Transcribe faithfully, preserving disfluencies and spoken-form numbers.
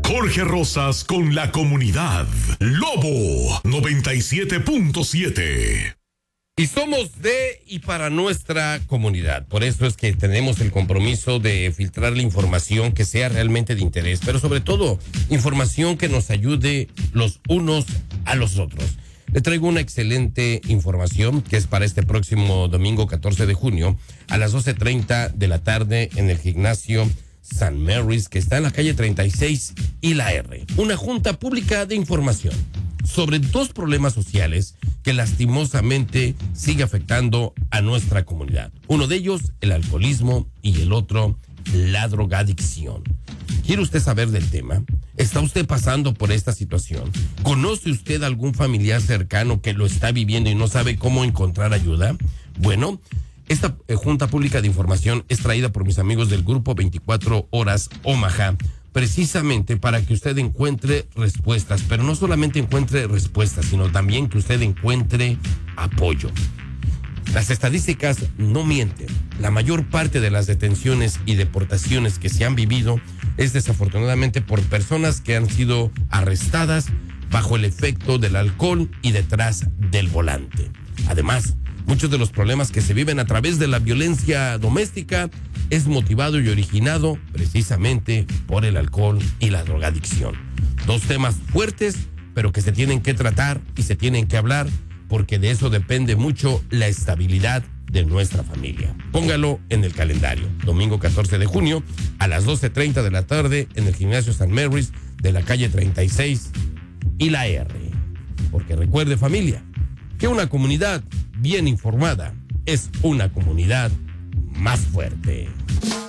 Jorge Rosas con la comunidad. Lobo noventa y siete punto siete. Y somos de y para nuestra comunidad. Por eso es que tenemos el compromiso de filtrar la información que sea realmente de interés, pero sobre todo información que nos ayude los unos a los otros. Le traigo una excelente información que es para este próximo domingo catorce de junio a las doce treinta de la tarde en el gimnasio San Mary's, que está en la calle treinta y seis y la R. Una junta pública de información sobre dos problemas sociales que lastimosamente sigue afectando a nuestra comunidad. Uno de ellos, el alcoholismo, y el otro, la drogadicción. ¿Quiere usted saber del tema? ¿Está usted pasando por esta situación? ¿Conoce usted algún familiar cercano que lo está viviendo y no sabe cómo encontrar ayuda? Bueno, esta eh, Junta Pública de Información es traída por mis amigos del Grupo veinticuatro Horas Omaha, precisamente para que usted encuentre respuestas, pero no solamente encuentre respuestas, sino también que usted encuentre apoyo. Las estadísticas no mienten. La mayor parte de las detenciones y deportaciones que se han vivido es desafortunadamente por personas que han sido arrestadas bajo el efecto del alcohol y detrás del volante. Además, muchos de los problemas que se viven a través de la violencia doméstica es motivado y originado precisamente por el alcohol y la drogadicción. Dos temas fuertes, pero que se tienen que tratar y se tienen que hablar, porque de eso depende mucho la estabilidad de nuestra familia. Póngalo en el calendario. Domingo catorce de junio a las doce treinta de la tarde en el gimnasio San Mary's de la calle treinta y seis y la R. Porque recuerde, familia, que una comunidad bien informada es una comunidad más fuerte.